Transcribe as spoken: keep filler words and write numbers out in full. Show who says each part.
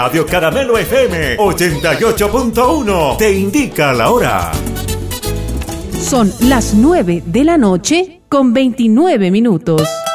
Speaker 1: Radio Caramelo F M ochenta y ocho punto uno te indica la hora.
Speaker 2: Son las nueve de la noche con veintinueve minutos.